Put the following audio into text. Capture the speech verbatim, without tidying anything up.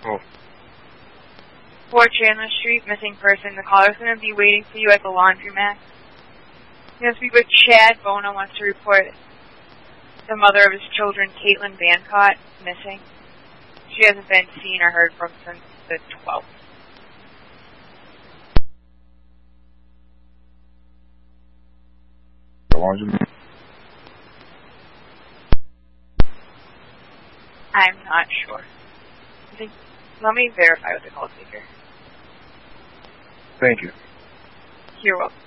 Oh. four Chandler Street, missing person. The caller's going to be waiting for you at the laundromat. You're going to speak with Chad. Bona wants to report the mother of his children, Caitlin Bancott, missing. She hasn't been seen or heard from since the twelfth. The laundromat? I'm not sure. I think, let me verify with the call taker. Thank you. You're welcome.